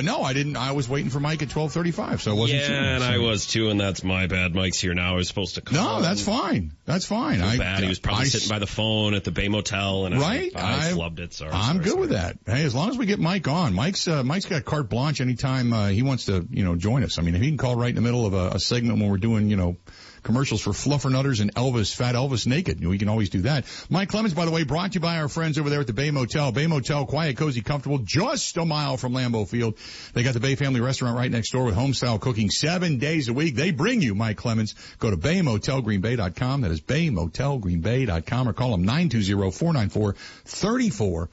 no, I didn't. I was waiting for Mike at 12:35, so it wasn't. Yeah, and I was too, and that's my bad. Mike's here now. I was supposed to call. No, that's fine. That's fine. Bad. He was probably sitting by the phone at the Bay Motel, and right. I flubbed it. Sorry. I'm good with that. Hey, as long as we get Mike on, Mike's got carte blanche anytime he wants to, join us. I mean, if he can call right in the middle of a segment when we're doing, commercials for Fluffernutters and Fat Elvis Naked. We can always do that. Mike Clemens, by the way, brought to you by our friends over there at the Bay Motel. Bay Motel, quiet, cozy, comfortable, just a mile from Lambeau Field. They got the Bay Family Restaurant right next door with home-style cooking 7 days a week. They bring you Mike Clemens. Go to BayMotelGreenBay.com. That is BayMotelGreenBay.com, or call them 920-494-3441.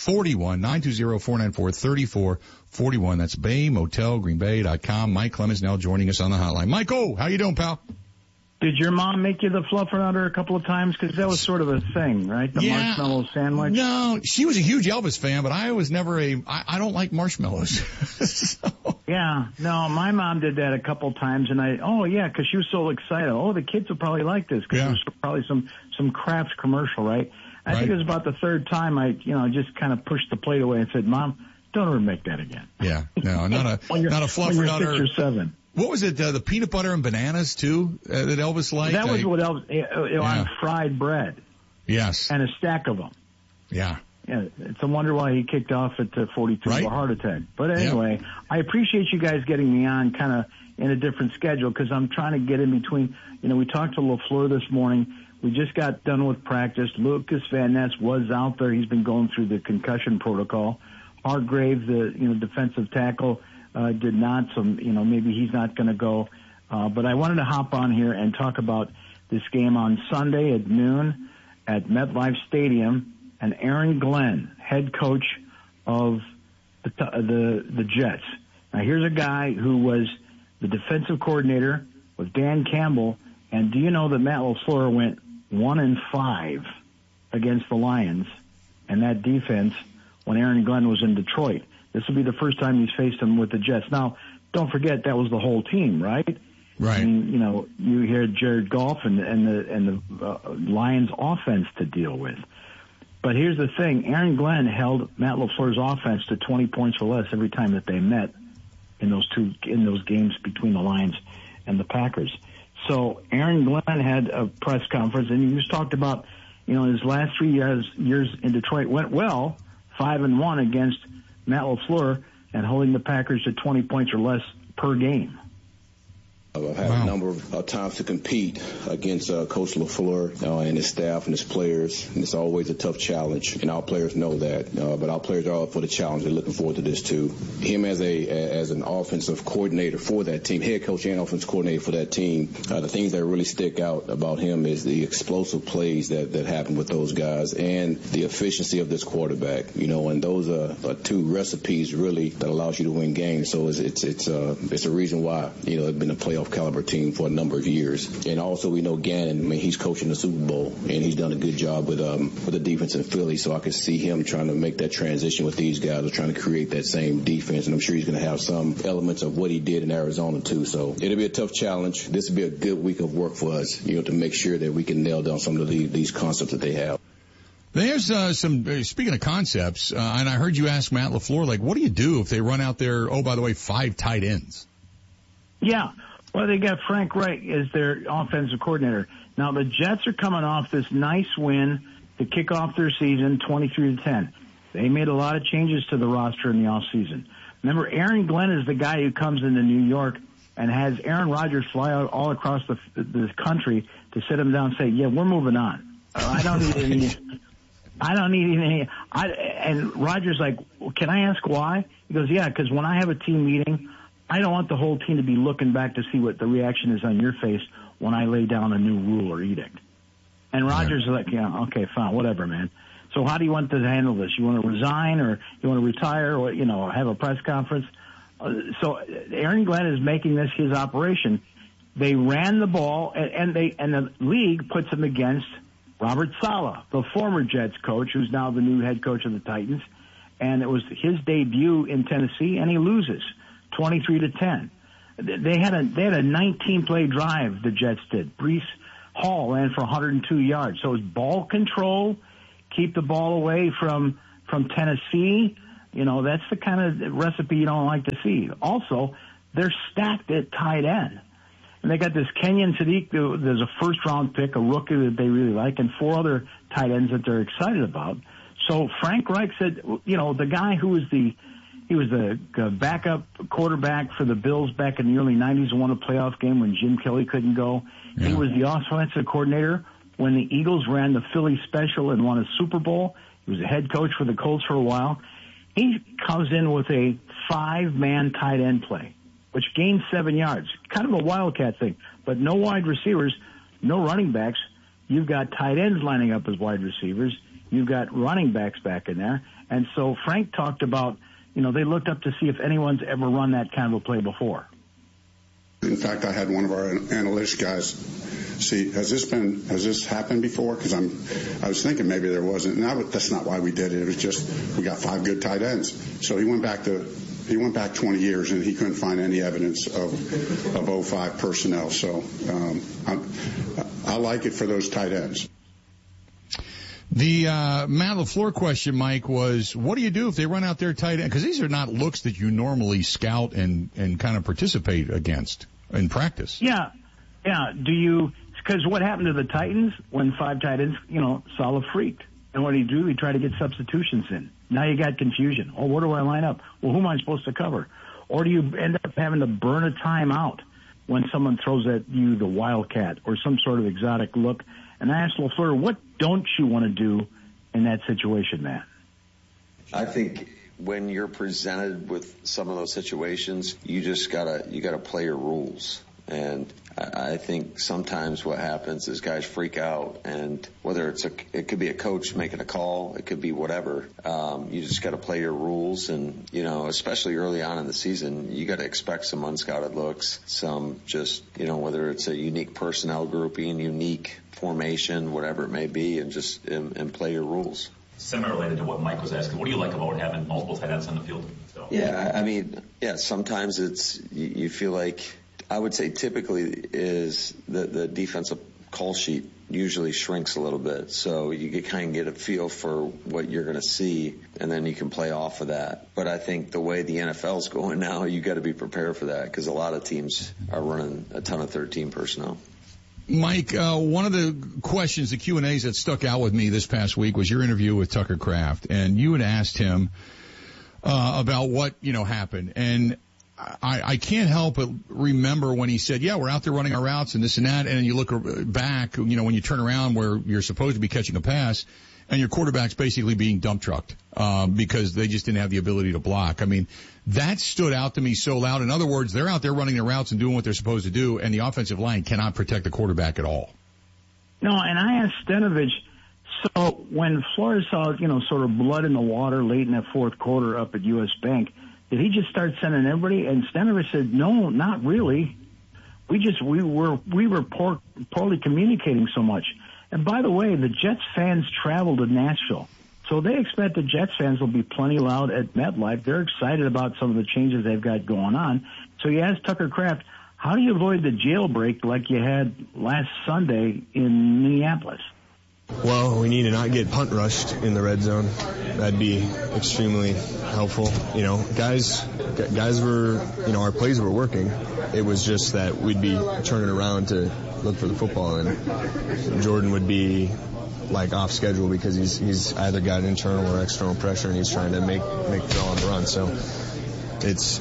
920-494-3441. That's BayMotelGreenBay.com. Mike Clemens now joining us on the hotline. Michael, how you doing, pal? Did your mom make you the Fluffernutter a couple of times? Because that was sort of a thing, right? The marshmallow sandwich? No, she was a huge Elvis fan, but I was never I don't like marshmallows. So. Yeah, no, my mom did that a couple of times, and because she was so excited. Oh, the kids will probably like this, because it was probably some Kraft commercial, right? I think it was about the third time I just kind of pushed the plate away and said, Mom, don't ever make that again. Yeah, no, not a Fluffernutter. When you're 6 or 7. What was it? The peanut butter and bananas too that Elvis liked. That was what Elvis on fried bread. Yes, and a stack of them. Yeah. Yeah, it's a wonder why he kicked off at 42 with a heart attack. But anyway, I appreciate you guys getting me on kind of in a different schedule, because I'm trying to get in between. We talked to LaFleur this morning. We just got done with practice. Lucas Van Ness was out there. He's been going through the concussion protocol. Hargrave, the defensive tackle, did not, so maybe he's not going to go. But I wanted to hop on here and talk about this game on Sunday at noon at MetLife Stadium, and Aaron Glenn, head coach of the Jets. Now here's a guy who was the defensive coordinator with Dan Campbell, and do you know that Matt LaFleur went 1-5 against the Lions and that defense when Aaron Glenn was in Detroit? This will be the first time he's faced them with the Jets. Now, don't forget that was the whole team, right? Right. I mean, you hear Jared Goff and the Lions offense to deal with. But here's the thing: Aaron Glenn held Matt LaFleur's offense to 20 points or less every time that they met in those games between the Lions and the Packers. So Aaron Glenn had a press conference, and he just talked about, his last 3 years in Detroit went well, 5-1 against Matt LaFleur, and holding the Packers to 20 points or less per game. I've had a number of times to compete against Coach LaFleur and his staff and his players, and it's always a tough challenge, and our players know that. But our players are up for the challenge. They're looking forward to this too. Him as an offensive coordinator for that team, head coach and offensive coordinator for that team, the things that really stick out about him is the explosive plays that happen with those guys and the efficiency of this quarterback. And those are two recipes really that allows you to win games. So it's a reason why it's been a playoff caliber team for a number of years. And also we know Gannon, he's coaching the Super Bowl, and he's done a good job with the defense in Philly, so I could see him trying to make that transition with these guys, trying to create that same defense, and I'm sure he's going to have some elements of what he did in Arizona too. So it'll be a tough challenge. This will be a good week of work for us, to make sure that we can nail down some of these concepts that they have. There's speaking of concepts, and I heard you ask Matt LaFleur, what do you do if they run out there, by the way, 5 tight ends? Yeah. Well, they got Frank Reich as their offensive coordinator. Now, the Jets are coming off this nice win to kick off their season 23-10. They made a lot of changes to the roster in the offseason. Remember, Aaron Glenn is the guy who comes into New York and has Aaron Rodgers fly out all across the country to sit him down and say, yeah, we're moving on. I don't need any. And Rodgers like, well, can I ask why? He goes, yeah, because when I have a team meeting, I don't want the whole team to be looking back to see what the reaction is on your face when I lay down a new rule or edict. And Rodgers is like, yeah, okay, fine, whatever, man. So how do you want to handle this? You want to resign, or you want to retire, or have a press conference? So Aaron Glenn is making this his operation. They ran the ball, and the league puts him against Robert Saleh, the former Jets coach, who's now the new head coach of the Titans. And it was his debut in Tennessee, and he loses 23-10. They had a 19-play drive, the Jets did. Breece Hall ran for 102 yards. So it was ball control, keep the ball away from Tennessee, You know, that's the kind of recipe you don't like to see. Also, they're stacked at tight end. And they got this Kenyon Sadiq, there's a first-round pick, a rookie that they really like, and 4 other tight ends that they're excited about. So Frank Reich said, you know, the guy who was the backup quarterback for the Bills back in the early 90s and won a playoff game when Jim Kelly couldn't go. Yeah. He was the offensive coordinator when the Eagles ran the Philly Special and won a Super Bowl. He was a head coach for the Colts for a while. He comes in with a 5-man tight end play, which gains 7 yards. Kind of a wildcat thing, but no wide receivers, no running backs. You've got tight ends lining up as wide receivers. You've got running backs back in there. And so Frank talked about, you know, they looked up to see if anyone's ever run that kind of a play before. In fact, I had one of our analytics guys see, has this happened before? Because I was thinking maybe there wasn't. And that's not why we did it. It was just we got 5 good tight ends. So he went back 20 years and he couldn't find any evidence of 05 personnel. So I like it for those tight ends. The Matt LaFleur question, Mike, was what do you do if they run out their tight end? Because these are not looks that you normally scout and kind of participate against in practice. Yeah. Because what happened to the Titans when 5 tight ends, you know, Saleh freaked. And what did he do? He tried to get substitutions in. Now you got confusion. Oh, where do I line up? Well, who am I supposed to cover? Or do you end up having to burn a timeout when someone throws at you the wildcat or some sort of exotic look? And I asked LaFleur, what don't you want to do in that situation, Matt? I think when you're presented with some of those situations, you gotta play your rules. And I think sometimes what happens is guys freak out, and whether it could be a coach making a call, it could be whatever. You just got to play your rules, and you know, especially early on in the season, you got to expect some unscouted looks, some just whether it's a unique personnel grouping, unique formation, whatever it may be, and play your rules. Semi-related to what Mike was asking, what do you like about having multiple tight ends on the field? So. Yeah, sometimes you feel like. I would say typically is the defensive call sheet usually shrinks a little bit. So you kind of get a feel for what you're going to see, and then you can play off of that. But I think the way the NFL's going now, you got to be prepared for that because a lot of teams are running a ton of 13 personnel. Mike, one of the questions, the Q&As that stuck out with me this past week was your interview with Tucker Kraft, and you had asked him about what, happened. And I can't help but remember when he said, yeah, we're out there running our routes and this and that, and then you look back, when you turn around where you're supposed to be catching a pass, and your quarterback's basically being dump trucked because they just didn't have the ability to block. I mean, that stood out to me so loud. In other words, they're out there running their routes and doing what they're supposed to do, and the offensive line cannot protect the quarterback at all. No, and I asked Stenavich, so when Flores saw, sort of blood in the water late in that fourth quarter up at U.S. Bank, did he just start sending everybody? And Stenavich said, no, not really. We were poorly communicating so much. And by the way, the Jets fans traveled to Nashville. So they expect the Jets fans will be plenty loud at MetLife. They're excited about some of the changes they've got going on. So you asked Tucker Kraft, how do you avoid the jailbreak like you had last Sunday in Minneapolis? Well, we need to not get punt rushed in the red zone. That'd be extremely helpful. Guys were, our plays were working. It was just that we'd be turning around to look for the football, and Jordan would be like off schedule because he's either got internal or external pressure, and he's trying to make throw on the run. So it's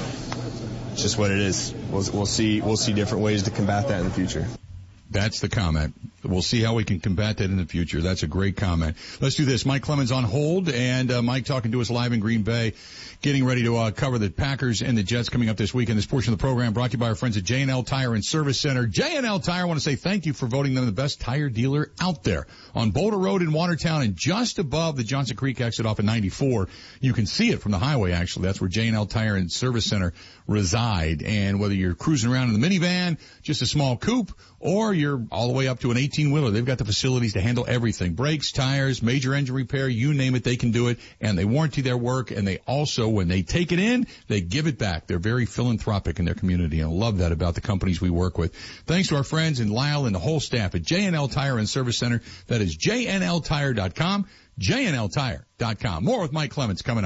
just what it is. We'll see different ways to combat that in the future. That's the comment. We'll see how we can combat that in the future. That's a great comment. Let's do this. Mike Clemens on hold, and Mike talking to us live in Green Bay, getting ready to cover the Packers and the Jets coming up this week. And this portion of the program brought to you by our friends at J&L Tire and Service Center. J&L Tire, I want to say thank you for voting them the best tire dealer out there. On Boulder Road in Watertown and just above the Johnson Creek exit off of 94. You can see it from the highway, actually. That's where J&L Tire and Service Center reside. And whether you're cruising around in the minivan, just a small coupe, or you're all the way up to an 18-wheeler, they've got the facilities to handle everything. Brakes, tires, major engine repair, you name it, they can do it. And they warranty their work. And they also, when they take it in, they give it back. They're very philanthropic in their community. And I love that about the companies we work with. Thanks to our friends in Lyle and the whole staff at J&L Tire and Service Center. That is JNLTire.com, JNLTire.com. More with Mike Clemens coming up.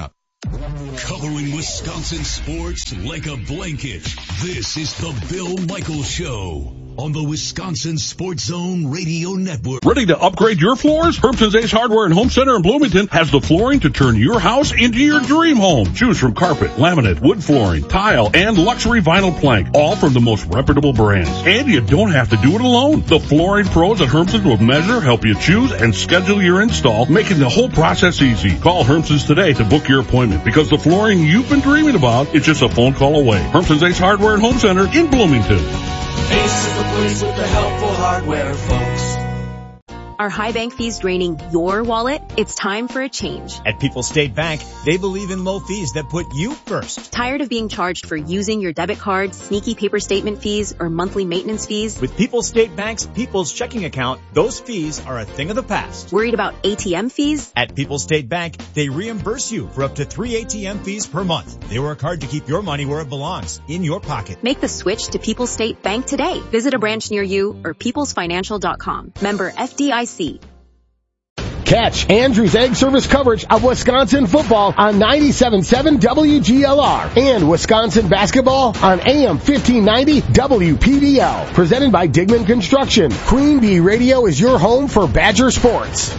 Covering Wisconsin sports like a blanket. This is the Bill Michaels Show on the Wisconsin Sports Zone Radio Network. Ready to upgrade your floors? Hermson's Ace Hardware and Home Center in Bloomington has the flooring to turn your house into your dream home. Choose from carpet, laminate, wood flooring, tile, and luxury vinyl plank, all from the most reputable brands. And you don't have to do it alone. The flooring pros at Hermson's will measure, help you choose, and schedule your install, making the whole process easy. Call Hermson's today to book your appointment, because the flooring you've been dreaming about is just a phone call away. Hermson's Ace Hardware and Home Center in Bloomington. Ace is the place with the helpful hardware, folks. Are high bank fees draining your wallet? It's time for a change. At People's State Bank, they believe in low fees that put you first. Tired of being charged for using your debit card, sneaky paper statement fees, or monthly maintenance fees? With People's State Bank's People's Checking Account, those fees are a thing of the past. Worried about ATM fees? At People's State Bank, they reimburse you for up to 3 ATM fees per month. They work hard to keep your money where it belongs, in your pocket. Make the switch to People's State Bank today. Visit a branch near you or peoplesfinancial.com. Member FDIC. Catch Andrew's Egg Service coverage of Wisconsin football on 97.7 WGLR and Wisconsin basketball on AM 1590 WPDL. Presented by Digman Construction. Queen Bee Radio is your home for Badger sports.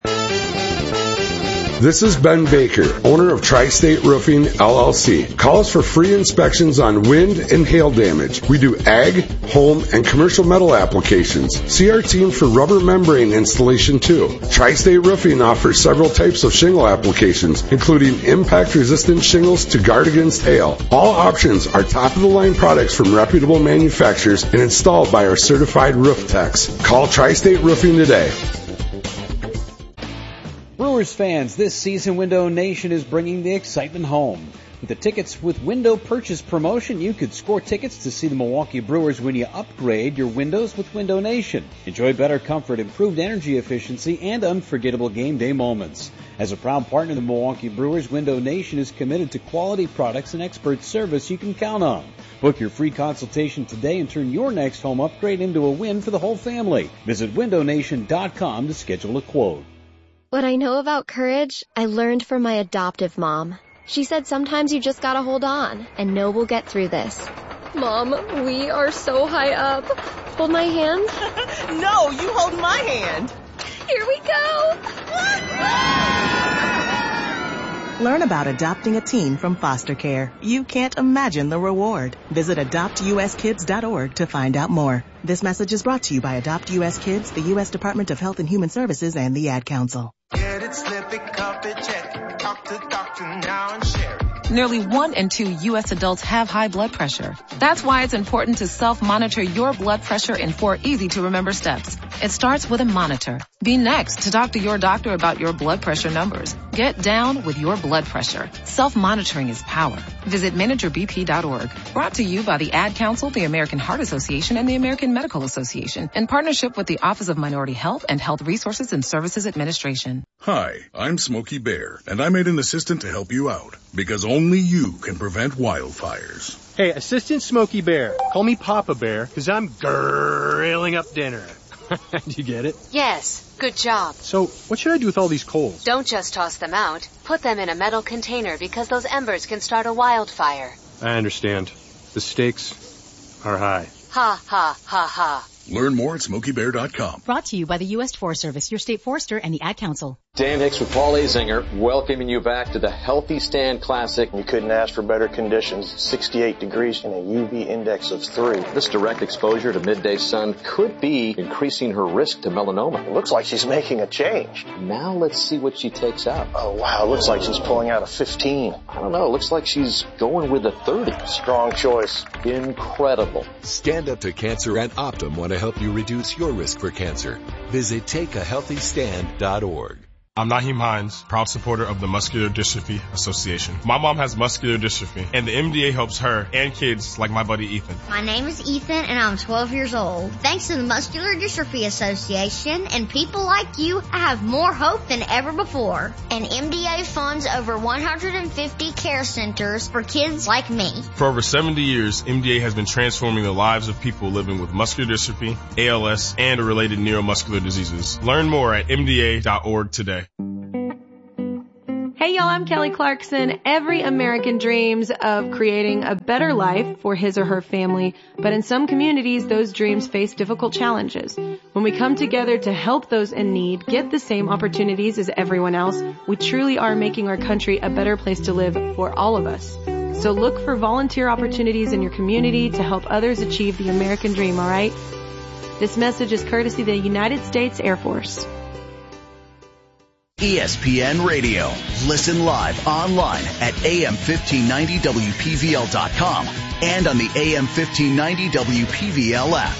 This is Ben Baker, owner of Tri-State Roofing, LLC. Call us for free inspections on wind and hail damage. We do ag, home, and commercial metal applications. See our team for rubber membrane installation too. Tri-State Roofing offers several types of shingle applications, including impact-resistant shingles to guard against hail. All options are top-of-the-line products from reputable manufacturers and installed by our certified roof techs. Call Tri-State Roofing today. Brewers fans, this season Window Nation is bringing the excitement home. With the Tickets with Window Purchase promotion, you could score tickets to see the Milwaukee Brewers when you upgrade your windows with Window Nation. Enjoy better comfort, improved energy efficiency, and unforgettable game day moments. As a proud partner of the Milwaukee Brewers, Window Nation is committed to quality products and expert service you can count on. Book your free consultation today and turn your next home upgrade into a win for the whole family. Visit windownation.com to schedule a quote. What I know about courage, I learned from my adoptive mom. She said sometimes you just gotta hold on and know we'll get through this. Mom, we are so high up. Hold my hand. No, you hold my hand. Here we go. Learn about adopting a teen from foster care. You can't imagine the reward. Visit adoptuskids.org to find out more. This message is brought to you by Adopt US Kids, the U.S. Department of Health and Human Services, and the Ad Council. Get it, slip it, cup it, check it. Talk to doctor now and share it. Nearly 1 in 2 U.S. adults have high blood pressure. That's why it's important to self-monitor your blood pressure in 4 easy-to-remember steps. It starts with a monitor. Be next to talk to your doctor about your blood pressure numbers. Get down with your blood pressure. Self-monitoring is power. Visit managerbp.org. Brought to you by the Ad Council, the American Heart Association, and the American Medical Association, in partnership with the Office of Minority Health and Health Resources and Services Administration. Hi, I'm Smokey Bear, and I made an assistant to help you out, because only you can prevent wildfires. Hey, Assistant Smokey Bear, call me Papa Bear, because I'm grilling up dinner. Do you get it? Yes, good job. So, what should I do with all these coals? Don't just toss them out. Put them in a metal container because those embers can start a wildfire. I understand. The stakes are high. Ha, ha, ha, ha. Learn more at SmokeyBear.com. Brought to you by the U.S. Forest Service, your state forester, and the Ad Council. Dan Hicks with Paul Azinger, welcoming you back to the Healthy Stand Classic. You couldn't ask for better conditions. 68 degrees and a UV index of 3. This direct exposure to midday sun could be increasing her risk to melanoma. It looks like she's making a change. Now let's see what she takes out. Oh, wow. It looks like she's pulling out a 15. I don't know. It looks like she's going with a 30. Strong choice. Incredible. Stand Up to Cancer and Optum want to help you reduce your risk for cancer. Visit takeahealthystand.org. I'm Naheem Hines, proud supporter of the Muscular Dystrophy Association. My mom has muscular dystrophy, and the MDA helps her and kids like my buddy Ethan. My name is Ethan, and I'm 12 years old. Thanks to the Muscular Dystrophy Association and people like you, I have more hope than ever before. And MDA funds over 150 care centers for kids like me. For over 70 years, MDA has been transforming the lives of people living with muscular dystrophy, ALS, and related neuromuscular diseases. Learn more at MDA.org today. Hey y'all, I'm Kelly Clarkson. Every American dreams of creating a better life for his or her family, but in some communities, those dreams face difficult challenges. When we come together to help those in need get the same opportunities as everyone else, we truly are making our country a better place to live for all of us. So look for volunteer opportunities in your community to help others achieve the American dream, all right? This message is courtesy of the United States Air Force. ESPN Radio. Listen live online at AM1590WPVL.com and on the AM1590 WPVL app.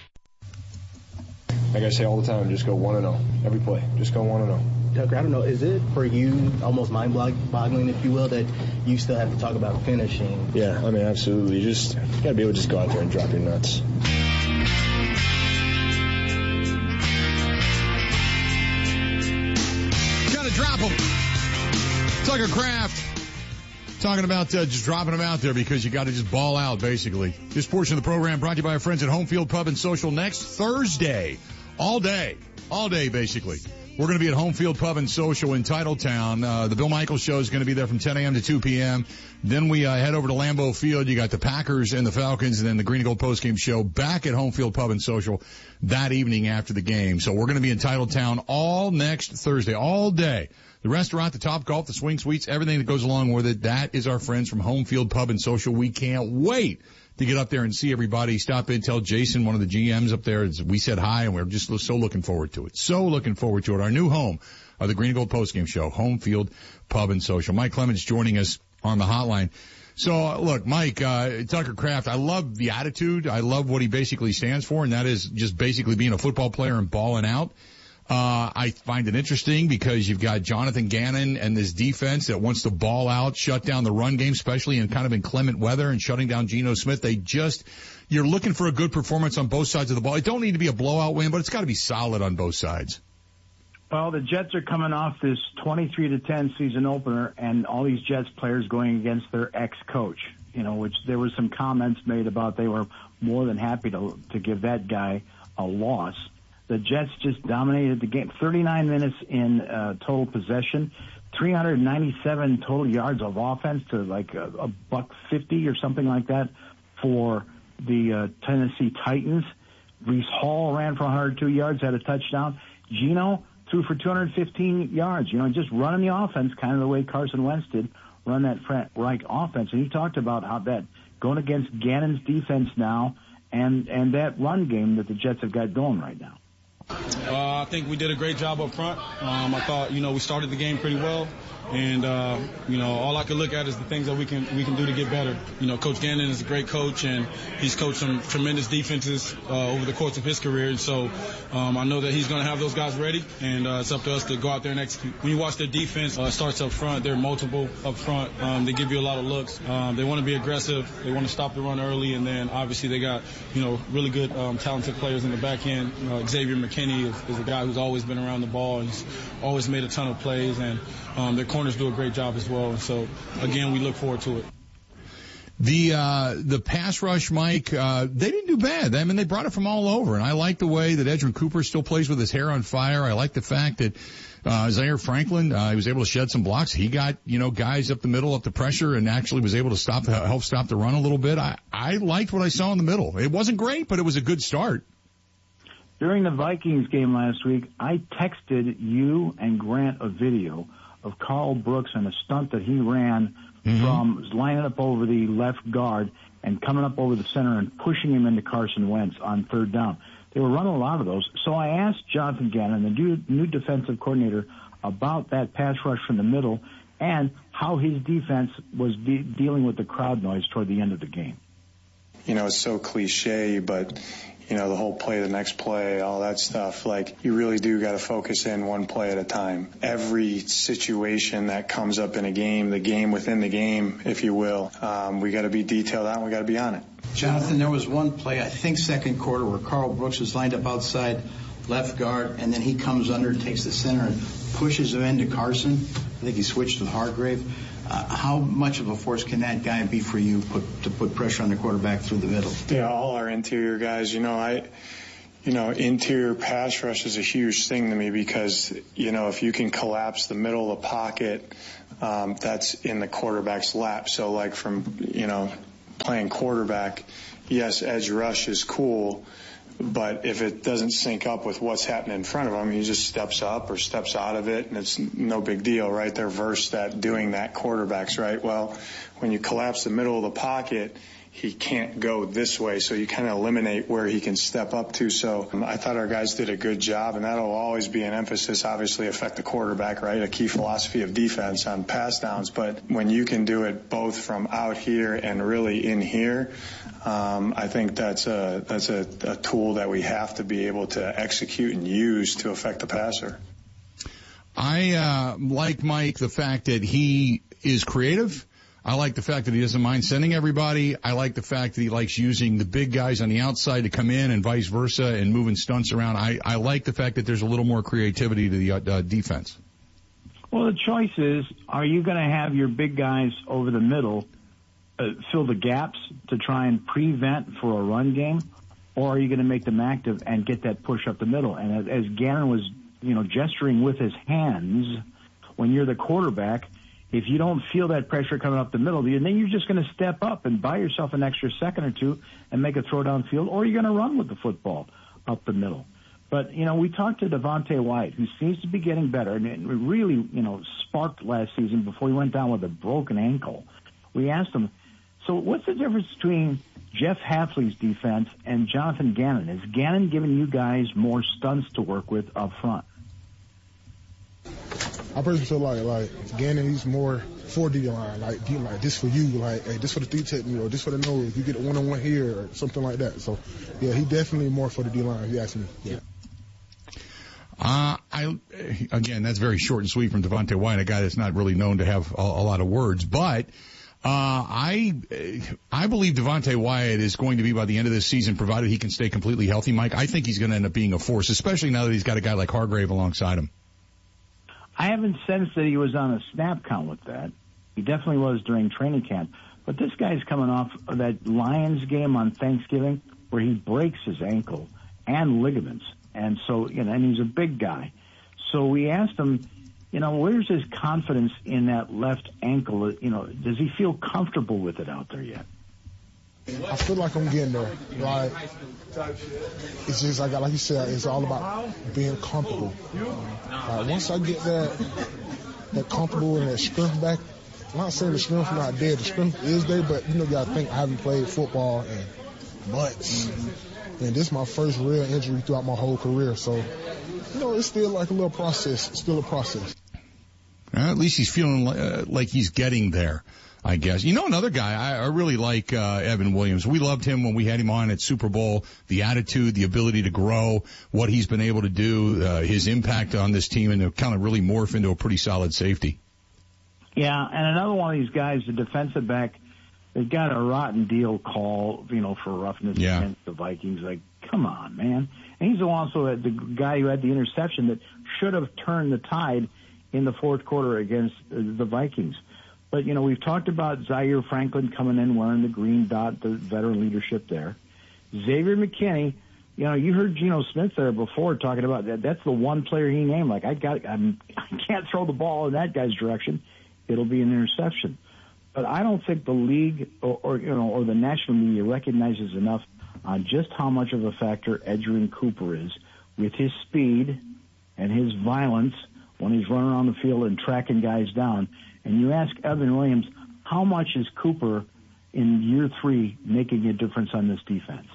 Like I say all the time, just go 1-0. Every play, just go 1-0. Tucker, I don't know, is it for you almost mind-boggling, if you will, that you still have to talk about finishing? Yeah, I mean, absolutely. You got to be able to just go out there and drop your nuts. Drop them. Tucker Kraft talking about just dropping them out there because you got to just ball out, basically. This portion of the program brought to you by our friends at Home Field Pub and Social next Thursday. All day, basically. We're going to be at Home Field Pub and Social in Titletown. The Bill Michaels Show is going to be there from 10 a.m. to 2 p.m. Then we head over to Lambeau Field. You got the Packers and the Falcons, and then the Green and Gold postgame show back at Home Field Pub and Social that evening after the game. So we're going to be in Titletown all next Thursday, all day. The restaurant, the Topgolf, the swing suites, everything that goes along with it, that is our friends from Home Field Pub and Social. We can't wait to get up there and see everybody. Stop in, tell Jason, one of the GMs up there, we said hi, and we're just so looking forward to it. So looking forward to it. Our new home of the Green and Gold postgame show, Home Field Pub and Social. Mike Clemens joining us on the hotline. So, look, Mike, Tucker Kraft, I love the attitude. I love what he basically stands for, and that is just basically being a football player and balling out. I find it interesting because you've got Jonathan Gannon and this defense that wants to ball out, shut down the run game, especially in kind of inclement weather, and shutting down Geno Smith. You're looking for a good performance on both sides of the ball. It don't need to be a blowout win, but it's got to be solid on both sides. Well, the Jets are coming off this 23-10 season opener, and all these Jets players going against their ex-coach, which there were some comments made about they were more than happy to give that guy a loss. The Jets just dominated the game. 39 minutes in total possession, 397 total yards of offense to like a $150 or something like that for the Tennessee Titans. Reese Hall ran for 102 yards, had a touchdown. Geno threw for 215 yards. Just running the offense, kind of the way Carson Wentz did, run that right offense. And he talked about how that going against Gannon's defense now and that run game that the Jets have got going right now. I think we did a great job up front. I thought, we started the game pretty well. And, all I can look at is the things that we can do to get better. Coach Gannon is a great coach, and he's coached some tremendous defenses over the course of his career. And so I know that he's going to have those guys ready, and it's up to us to go out there and execute. When you watch their defense, it starts up front. They're multiple up front. They give you a lot of looks. They want to be aggressive. They want to stop the run early, and then obviously they got, really good, talented players in the back end. Xavier McKinney is a guy who's always been around the ball. He's always made a ton of plays, and their corners do a great job as well. And so, again, we look forward to it. The pass rush, Mike, they didn't do bad. I mean, they brought it from all over, and I like the way that Edgerrin Cooper still plays with his hair on fire. I like the fact that Zaire Franklin, he was able to shed some blocks. He got, guys up the middle, up the pressure, and actually was able to help stop the run a little bit. I liked what I saw in the middle. It wasn't great, but it was a good start. During the Vikings game last week, I texted you and Grant a video of Carl Brooks and a stunt that he ran from lining up over the left guard and coming up over the center and pushing him into Carson Wentz on third down. They were running a lot of those. So I asked Jonathan Gannon, the new defensive coordinator, about that pass rush from the middle and how his defense was dealing with the crowd noise toward the end of the game. It's so cliche, but the whole play, the next play, all that stuff, you really do got to focus in one play at a time. Every situation that comes up in a game, the game within the game, if you will, we got to be detailed out and we got to be on it. Jonathan, there was one play, I think second quarter, where Carl Brooks was lined up outside left guard, and then he comes under, takes the center, and pushes him into Carson. I think he switched with Hargrave. How much of a force can that guy be for you to put pressure on the quarterback through the middle? Yeah, all our interior guys, interior pass rush is a huge thing to me because, if you can collapse the middle of the pocket, that's in the quarterback's lap. So like from, playing quarterback, yes, edge rush is cool, but if it doesn't sync up with what's happening in front of him, he just steps up or steps out of it, and it's no big deal, right? They're versed at doing that, quarterbacks, right? Well, when you collapse the middle of the pocket, he can't go this way, so you kind of eliminate where he can step up to. So I thought our guys did a good job, and that'll always be an emphasis, obviously affect the quarterback, right? A key philosophy of defense on pass downs. But when you can do it both from out here and really in here, I think that's a tool that we have to be able to execute and use to affect the passer. I like Mike the fact that he is creative. I like the fact that he doesn't mind sending everybody. I like the fact that he likes using the big guys on the outside to come in and vice versa and moving stunts around. I like the fact that there's a little more creativity to the defense. Well, the choice is, are you going to have your big guys over the middle fill the gaps to try and prevent for a run game, or are you going to make them active and get that push up the middle? And as Gannon was, gesturing with his hands, when you're the quarterback, if you don't feel that pressure coming up the middle, then you're just going to step up and buy yourself an extra second or two and make a throw downfield, or you're going to run with the football up the middle. But, we talked to Devontae White, who seems to be getting better, and it really, sparked last season before he went down with a broken ankle. We asked him, so what's the difference between Jeff Hafley's defense and Jonathan Gannon? Is Gannon giving you guys more stunts to work with up front? I personally feel like Gannon, he's more for the line, like this for you, like, hey, this for the 3 technique, or this for the nose, you get a one-on-one here, or something like that. So, yeah, he definitely more for the D-line, if you ask me. Yeah. Again, that's very short and sweet from Devontae White, a guy that's not really known to have a lot of words, but I believe Devontae Wyatt is going to be, by the end of this season, provided he can stay completely healthy, Mike, I think he's going to end up being a force, especially now that he's got a guy like Hargrave alongside him. I haven't sensed that he was on a snap count with that. He definitely was during training camp. But this guy's coming off of that Lions game on Thanksgiving where he breaks his ankle and ligaments. And so, and he's a big guy. So we asked him, where's his confidence in that left ankle? Does he feel comfortable with it out there yet? I feel like I'm getting there. Like, it's just like you said, it's all about being comfortable. Once I get that comfortable and that strength back, I'm not saying the strength is not there. The strength is there, but you gotta think I haven't played football in months. And this is my first real injury throughout my whole career. So, it's still like a little process. It's still a process. At least he's feeling like he's getting there, I guess. Another guy, I really like Evan Williams. We loved him when we had him on at Super Bowl. The attitude, the ability to grow, what he's been able to do, his impact on this team, and to kind of really morph into a pretty solid safety. Yeah, and another one of these guys, the defensive back, they got a rotten deal call, for roughness against the Vikings. Like, come on, man. And he's also the guy who had the interception that should have turned the tide in the fourth quarter against the Vikings. But, we've talked about Zaire Franklin coming in wearing the green dot, the veteran leadership there. Xavier McKinney, you heard Geno Smith there before talking about that. That's the one player he named. Like, I can't throw the ball in that guy's direction. It'll be an interception. But I don't think the league or the national media recognizes enough on just how much of a factor Edgerrin Cooper is with his speed and his violence when he's running around the field and tracking guys down. And you ask Evan Williams, how much is Cooper in year 3 making a difference on this defense?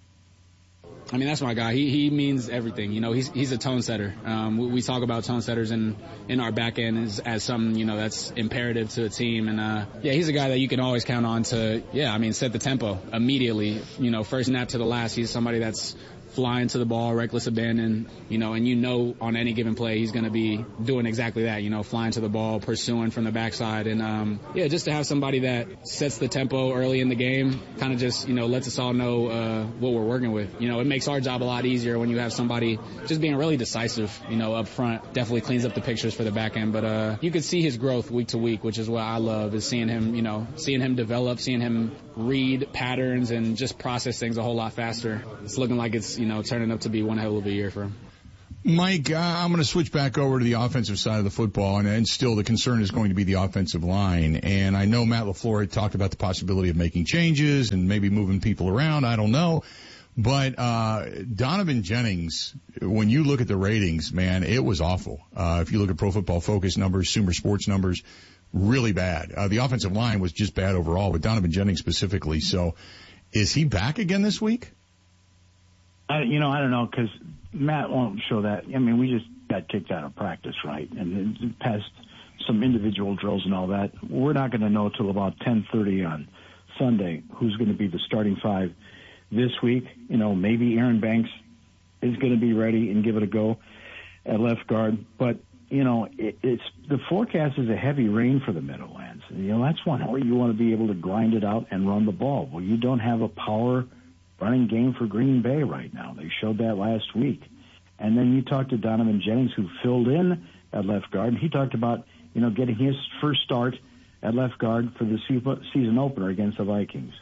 I mean, that's my guy. He means everything. He's a tone setter. We talk about tone setters in our back end as something, that's imperative to a team. And, he's a guy that you can always count on to, set the tempo immediately. First snap to the last. He's somebody that's flying to the ball, reckless abandon, and on any given play he's going to be doing exactly that, flying to the ball, pursuing from the backside. And, just to have somebody that sets the tempo early in the game, kind of just, lets us all know what we're working with. It makes our job a lot easier when you have somebody just being really decisive, up front. Definitely cleans up the pictures for the back end. But you can see his growth week to week, which is what I love, is seeing him develop, seeing him read patterns and just process things a whole lot faster. It's looking like it's, turning up to be one hell of a year for him. Mike, I'm going to switch back over to the offensive side of the football, and still the concern is going to be the offensive line. And I know Matt LaFleur had talked about the possibility of making changes and maybe moving people around. I don't know. But Donovan Jennings, when you look at the ratings, man, it was awful. If you look at Pro Football Focus numbers, Sumer Sports numbers, really bad. The offensive line was just bad overall, with Donovan Jennings specifically. So is he back again this week? I don't know, because Matt won't show that. I mean, we just got kicked out of practice, right? And past some individual drills and all that. We're not going to know till about 10:30 on Sunday who's going to be the starting five this week. Maybe Aaron Banks is going to be ready and give it a go at left guard. But, it's the forecast is a heavy rain for the Meadowlands. That's one where you want to be able to grind it out and run the ball. Well, you don't have a power running game for Green Bay right now. They showed that last week. And then you talked to Donovan Jennings, who filled in at left guard. He talked about, getting his first start at left guard for the season opener against the Vikings.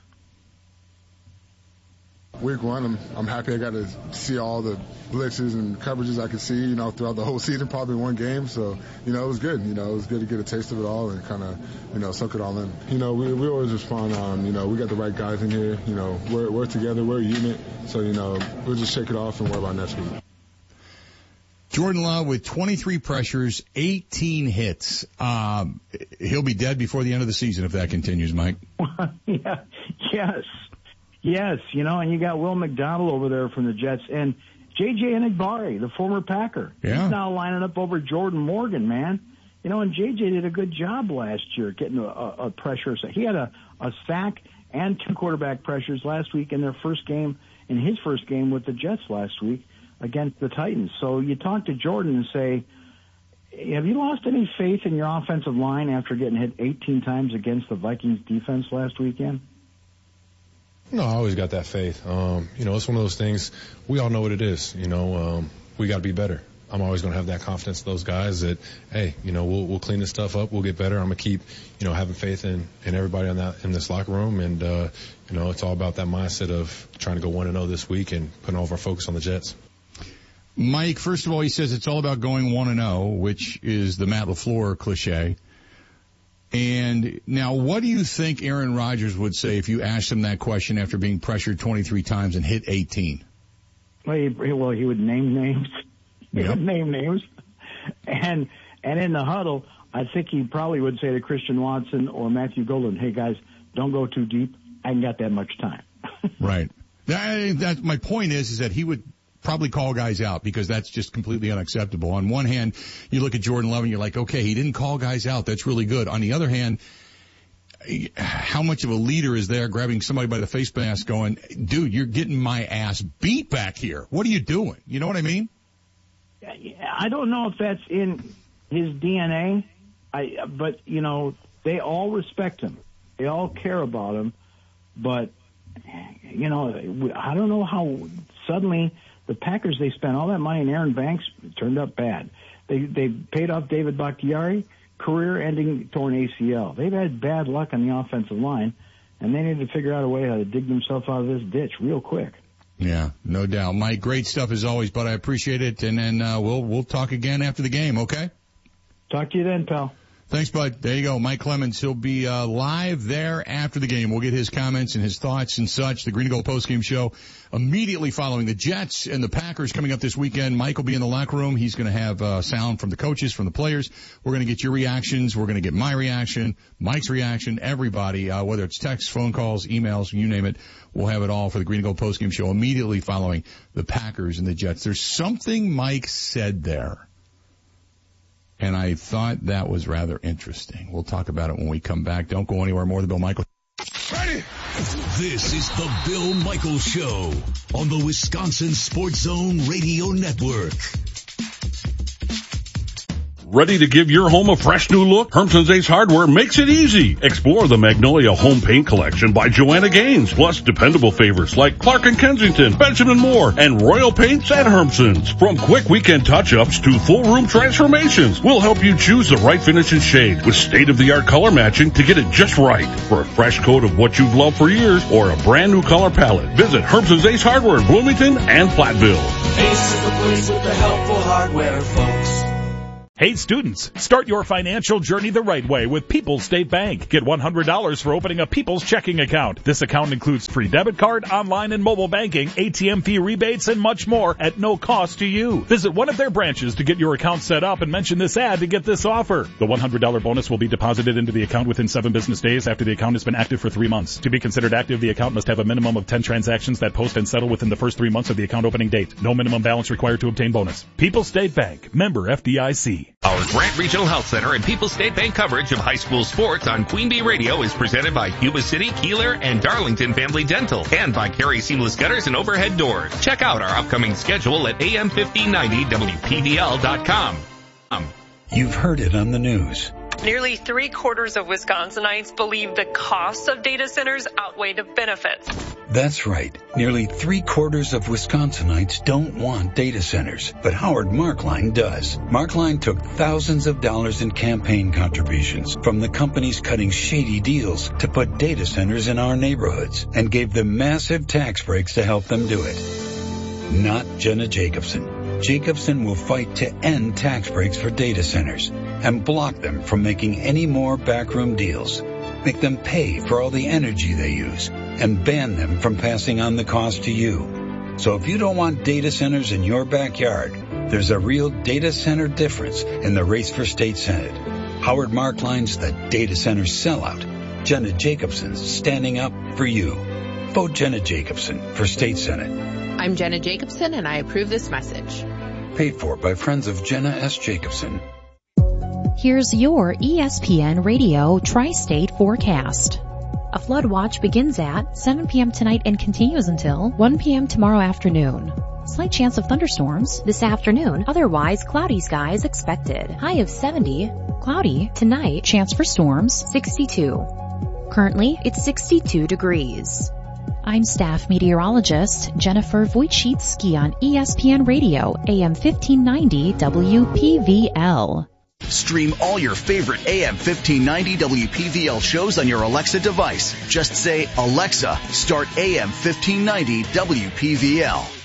Week one, I'm happy I got to see all the blitzes and coverages I could see, throughout the whole season, probably one game. So, it was good. It was good to get a taste of it all and kind of, soak it all in. We always respond on, we got the right guys in here. We're together. We're a unit. So, we'll just shake it off and worry about next week. Jordan Love with 23 pressures, 18 hits. He'll be dead before the end of the season if that continues, Mike. Yeah. Yes, and you got Will McDonald over there from the Jets, and J.J. Enagbare, the former Packer. Yeah. He's now lining up over Jordan Morgan, man. And J.J. did a good job last year getting a pressure. He had a sack and 2 quarterback pressures last week in his first game with the Jets last week against the Titans. So you talk to Jordan and say, have you lost any faith in your offensive line after getting hit 18 times against the Vikings defense last weekend? No, I always got that faith. It's one of those things, we all know what it is. We got to be better. I'm always going to have that confidence in those guys that, hey, we'll clean this stuff up. We'll get better. I'm going to keep, having faith in everybody in this locker room. And, it's all about that mindset of trying to go 1-0 this week and putting all of our focus on the Jets. Mike, first of all, he says it's all about going 1-0, which is the Matt LaFleur cliche. And now, what do you think Aaron Rodgers would say if you asked him that question after being pressured 23 times and hit 18? Well, he would name names. He would name names. And in the huddle, I think he probably would say to Christian Watson or Matthew Golden, hey, guys, don't go too deep. I ain't got that much time. Right. That my point is that he would probably call guys out because that's just completely unacceptable. On one hand, you look at Jordan Love and you're like, okay, he didn't call guys out. That's really good. On the other hand, how much of a leader is there grabbing somebody by the face mask going, dude, you're getting my ass beat back here. What are you doing? You know what I mean? I don't know if that's in his DNA, but, they all respect him. They all care about him. But, I don't know how suddenly the Packers, they spent all that money on Aaron Banks. It turned up bad. They paid off David Bakhtiari, career-ending torn ACL. They've had bad luck on the offensive line, and they need to figure out a way how to dig themselves out of this ditch real quick. Yeah, no doubt. Mike, great stuff as always, but I appreciate it. And then we'll talk again after the game, okay? Talk to you then, pal. Thanks, bud. There you go. Mike Clemens. He'll be live there after the game. We'll get his comments and his thoughts and such. The Green and Gold postgame show immediately following the Jets and the Packers coming up this weekend. Mike will be in the locker room. He's going to have sound from the coaches, from the players. We're going to get your reactions. We're going to get my reaction, Mike's reaction, everybody, whether it's texts, phone calls, emails, you name it. We'll have it all for the Green and Gold postgame show immediately following the Packers and the Jets. There's something Mike said there, and I thought that was rather interesting. We'll talk about it when we come back. Don't go anywhere. More than Bill Michaels. Ready? This is the Bill Michaels Show on the Wisconsin Sports Zone Radio Network. Ready to give your home a fresh new look? Hermson's Ace Hardware makes it easy. Explore the Magnolia Home Paint Collection by Joanna Gaines, plus dependable favorites like Clark & Kensington, Benjamin Moore, and Royal Paints at Hermson's. From quick weekend touch-ups to full room transformations, we'll help you choose the right finish and shade with state-of-the-art color matching to get it just right. For a fresh coat of what you've loved for years or a brand new color palette, visit Hermson's Ace Hardware in Bloomington and Platteville. Ace is the place with the helpful hardware, folks. Hey students, start your financial journey the right way with People's State Bank. Get $100 for opening a People's checking account. This account includes free debit card, online and mobile banking, ATM fee rebates, and much more at no cost to you. Visit one of their branches to get your account set up and mention this ad to get this offer. The $100 bonus will be deposited into the account within 7 business days after the account has been active for 3 months. To be considered active, the account must have a minimum of 10 transactions that post and settle within the first 3 months of the account opening date. No minimum balance required to obtain bonus. People's State Bank. Member FDIC. Our Grant Regional Health Center and People's State Bank coverage of high school sports on Queen Bee Radio is presented by Yuba City, Keeler, and Darlington Family Dental, and by Carey Seamless Gutters and Overhead Doors. Check out our upcoming schedule at am1590wpvl.com. You've heard it on the news. Nearly 3/4 of Wisconsinites believe the costs of data centers outweigh the benefits. That's right. Nearly 3/4 of Wisconsinites don't want data centers, but Howard Markline does. Markline took thousands of dollars in campaign contributions from the companies cutting shady deals to put data centers in our neighborhoods and gave them massive tax breaks to help them do it. Not Jenna Jacobson. Jacobson will fight to end tax breaks for data centers and block them from making any more backroom deals, make them pay for all the energy they use, and ban them from passing on the cost to you. So if you don't want data centers in your backyard, there's a real data center difference in the race for state senate. Howard Markline's the data center sellout. Jenna Jacobson's standing up for you. Vote Jenna Jacobson for state senate. I'm Jenna Jacobson, and I approve this message. Paid for by Friends of Jenna S. Jacobson. Here's your ESPN Radio Tri-State forecast. A flood watch begins at 7 p.m. tonight and continues until 1 p.m. tomorrow afternoon. Slight chance of thunderstorms this afternoon. Otherwise, cloudy skies expected. High of 70. Cloudy tonight. Chance for storms 62. Currently, it's 62 degrees. I'm staff meteorologist Jennifer Wojcicki on ESPN Radio, AM 1590 WPVL. Stream all your favorite AM 1590 WPVL shows on your Alexa device. Just say, Alexa, start AM 1590 WPVL.